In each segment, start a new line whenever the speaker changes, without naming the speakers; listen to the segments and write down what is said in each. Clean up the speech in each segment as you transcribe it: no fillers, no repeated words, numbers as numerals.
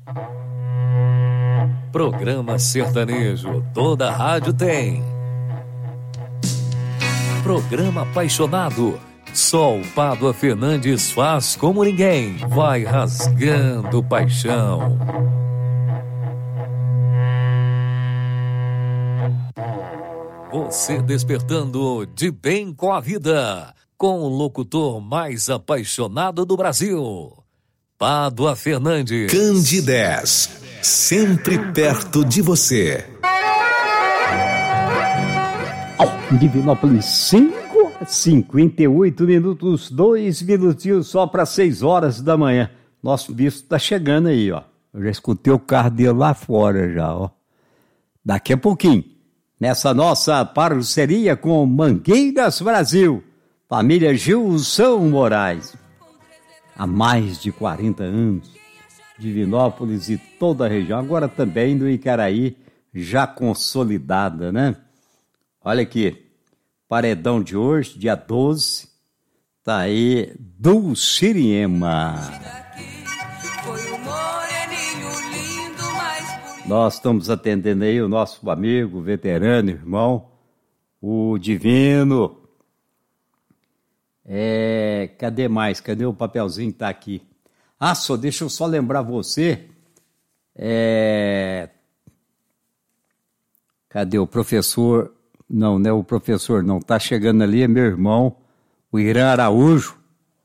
Programa sertanejo, toda rádio tem. Programa apaixonado, só o Pádua Fernandes faz como ninguém, vai rasgando paixão. Você despertando de bem com a vida, com o locutor mais apaixonado do Brasil, Pádua Fernandes.
Candidez, sempre perto de você.
Divinópolis 5:58 minutos, 2 minutinhos só para 6 horas da manhã. Nosso bispo tá chegando aí, ó. Eu já escutei o carro dele lá fora já, ó. Daqui a pouquinho, nessa nossa parceria com Mangueiras Brasil, família Gilson Moraes. Há mais de 40 anos, Divinópolis e toda a região, agora também no Icaraí, já consolidada, né? Olha aqui, paredão de hoje, dia 12, tá aí Dulciriema. Nós estamos atendendo aí o nosso amigo, veterano, irmão, o Divino. Cadê mais? Cadê o papelzinho que tá aqui? Deixa eu só lembrar você. Cadê o professor? Não é o professor, não. Tá chegando ali, é meu irmão, o Irã Araújo.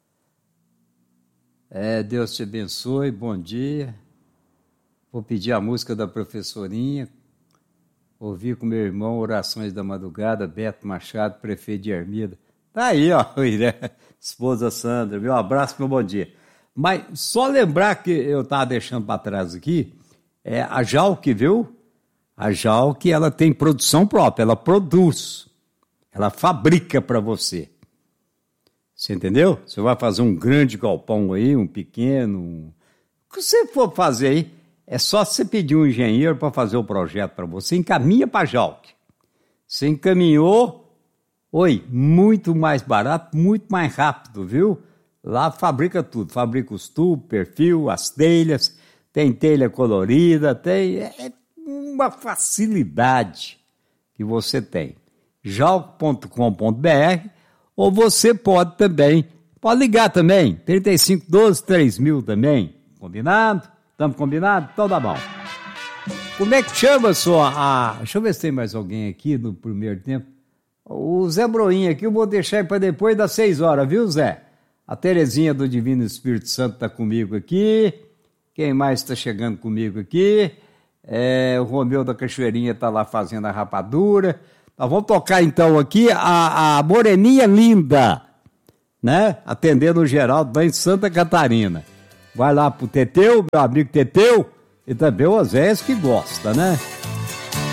Deus te abençoe, bom dia. Vou pedir a música da professorinha. Ouvir com meu irmão Orações da Madrugada, Beto Machado, prefeito de Ermida. Tá aí, ó, o Irã, esposa Sandra. Meu abraço, meu bom dia. Mas só lembrar que eu estava deixando para trás aqui, a Jalk, viu? A Jalk, ela tem produção própria, ela produz, ela fabrica para você. Você entendeu? Você vai fazer um grande galpão aí, um pequeno, o que você for fazer aí, é só você pedir um engenheiro para fazer o projeto para você, encaminha para a Jalk. Você encaminhou, muito mais barato, muito mais rápido, viu? Lá fabrica tudo, fabrica os tubos, perfil, as telhas, tem telha colorida, tem... uma facilidade que você tem. jalco.com.br, ou você pode ligar também, 3512-3000 também, combinado? Estamos combinados? Então tá bom. Como é que chama deixa eu ver se tem mais alguém aqui no primeiro tempo. O Zé Broinha aqui, eu vou deixar para depois das 6 horas, viu, Zé? A Terezinha do Divino Espírito Santo está comigo aqui. Quem mais está chegando comigo aqui? O Romeu da Cachoeirinha está lá fazendo a rapadura. Nós vamos tocar então aqui a Moreninha Linda, né? Atendendo o Geraldo lá em Santa Catarina. Vai lá pro Teteu, meu amigo Teteu, e também o Osés que gosta, né?